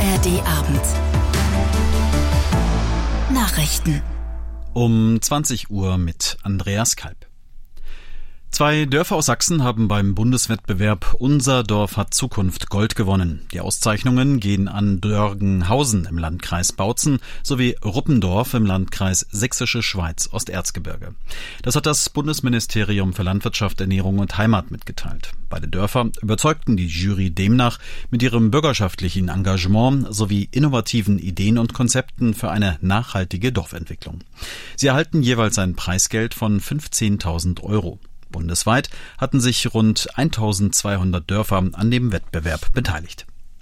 ARD-Abend. Nachrichten. Um 20 Uhr mit Andreas Kalb. 2 Dörfer aus Sachsen haben beim Bundeswettbewerb Unser Dorf hat Zukunft Gold gewonnen. Die Auszeichnungen gehen an Dörgenhausen im Landkreis Bautzen sowie Ruppendorf im Landkreis Sächsische Schweiz Osterzgebirge. Das hat das Bundesministerium für Landwirtschaft, Ernährung und Heimat mitgeteilt. Beide Dörfer überzeugten die Jury demnach mit ihrem bürgerschaftlichen Engagement sowie innovativen Ideen und Konzepten für eine nachhaltige Dorfentwicklung. Sie erhalten jeweils ein Preisgeld von 15.000 €. Bundesweit hatten sich rund 1.200 Dörfer an dem Wettbewerb beteiligt.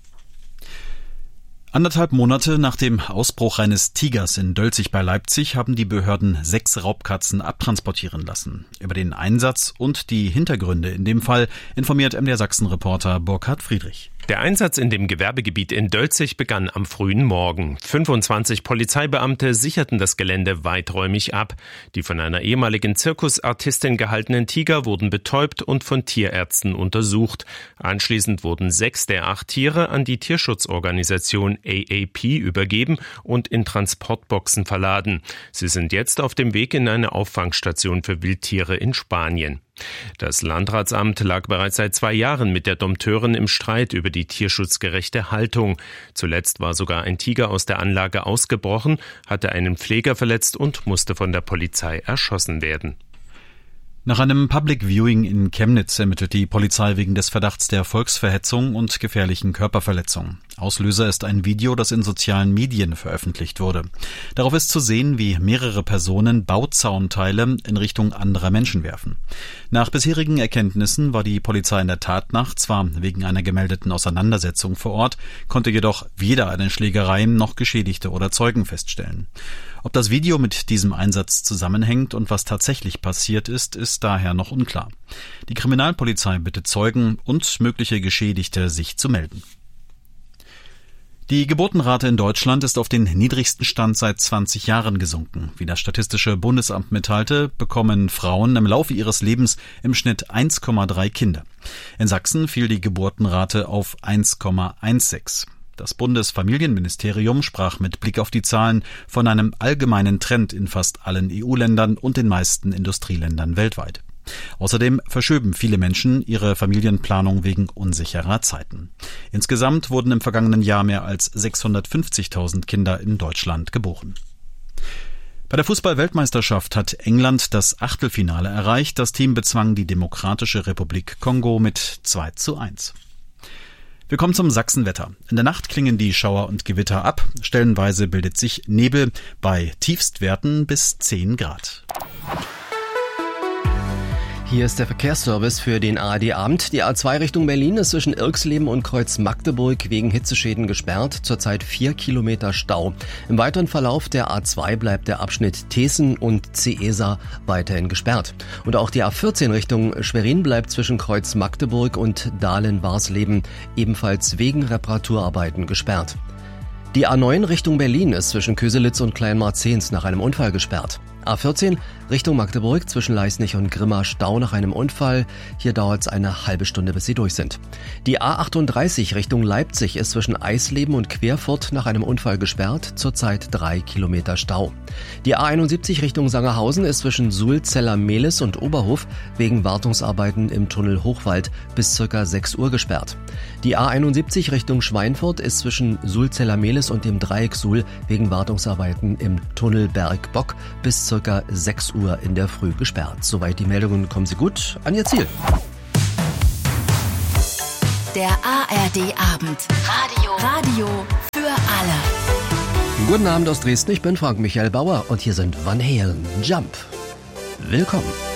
1,5 Monate nach dem Ausbruch eines Tigers in Dölzig bei Leipzig haben die Behörden 6 Raubkatzen abtransportieren lassen. Über den Einsatz und die Hintergründe in dem Fall informiert MDR Sachsen-Reporter Burkhard Friedrich. Der Einsatz in dem Gewerbegebiet in Dölzig begann am frühen Morgen. 25 Polizeibeamte sicherten das Gelände weiträumig ab. Die von einer ehemaligen Zirkusartistin gehaltenen Tiger wurden betäubt und von Tierärzten untersucht. Anschließend wurden 6 der 8 Tiere an die Tierschutzorganisation AAP übergeben und in Transportboxen verladen. Sie sind jetzt auf dem Weg in eine Auffangstation für Wildtiere in Spanien. Das Landratsamt lag bereits seit 2 Jahren mit der Dompteurin im Streit über die tierschutzgerechte Haltung. Zuletzt war sogar ein Tiger aus der Anlage ausgebrochen, hatte einen Pfleger verletzt und musste von der Polizei erschossen werden. Nach einem Public Viewing in Chemnitz ermittelt die Polizei wegen des Verdachts der Volksverhetzung und gefährlichen Körperverletzung. Auslöser ist ein Video, das in sozialen Medien veröffentlicht wurde. Darauf ist zu sehen, wie mehrere Personen Bauzaunteile in Richtung anderer Menschen werfen. Nach bisherigen Erkenntnissen war die Polizei in der Tatnacht zwar wegen einer gemeldeten Auseinandersetzung vor Ort, konnte jedoch weder eine Schlägerei noch Geschädigte oder Zeugen feststellen. Ob das Video mit diesem Einsatz zusammenhängt und was tatsächlich passiert ist, ist daher noch unklar. Die Kriminalpolizei bittet Zeugen und mögliche Geschädigte, sich zu melden. Die Geburtenrate in Deutschland ist auf den niedrigsten Stand seit 20 Jahren gesunken. Wie das Statistische Bundesamt mitteilte, bekommen Frauen im Laufe ihres Lebens im Schnitt 1,3 Kinder. In Sachsen fiel die Geburtenrate auf 1,16. Das Bundesfamilienministerium sprach mit Blick auf die Zahlen von einem allgemeinen Trend in fast allen EU-Ländern und den meisten Industrieländern weltweit. Außerdem verschöben viele Menschen ihre Familienplanung wegen unsicherer Zeiten. Insgesamt wurden im vergangenen Jahr mehr als 650.000 Kinder in Deutschland geboren. Bei der Fußball-Weltmeisterschaft hat England das Achtelfinale erreicht. Das Team bezwang die Demokratische Republik Kongo mit 2:1. Wir kommen zum Sachsenwetter. In der Nacht klingen die Schauer und Gewitter ab. Stellenweise bildet sich Nebel bei Tiefstwerten bis 10 Grad. Hier ist der Verkehrsservice für den ARD-Abend. Die A2 Richtung Berlin ist zwischen Irxleben und Kreuz Magdeburg wegen Hitzeschäden gesperrt. Zurzeit 4 Kilometer Stau. Im weiteren Verlauf der A2 bleibt der Abschnitt Teeßen und Ceesa weiterhin gesperrt. Und auch die A14 Richtung Schwerin bleibt zwischen Kreuz Magdeburg und Dahlen-Warsleben ebenfalls wegen Reparaturarbeiten gesperrt. Die A9 Richtung Berlin ist zwischen Köselitz und Kleinmarzens nach einem Unfall gesperrt. A14 Richtung Magdeburg zwischen Leisnig und Grimma Stau nach einem Unfall. Hier dauert es eine halbe Stunde, bis sie durch sind. Die A38 Richtung Leipzig ist zwischen Eisleben und Querfurt nach einem Unfall gesperrt. Zurzeit 3 Kilometer Stau. Die A71 Richtung Sangerhausen ist zwischen Sulzeller-Mehlis und Oberhof wegen Wartungsarbeiten im Tunnel Hochwald bis ca. 6 Uhr gesperrt. Die A71 Richtung Schweinfurt ist zwischen Sulzeller-Mehlis und dem Dreieck Suhl wegen Wartungsarbeiten im Tunnel Bergbock bis ca. 6 Uhr in der Früh gesperrt. Soweit die Meldungen, kommen Sie gut an Ihr Ziel. Der ARD-Abend. Radio für alle. Guten Abend aus Dresden, ich bin Frank Michael Bauer und hier sind Van Halen, Jump. Willkommen.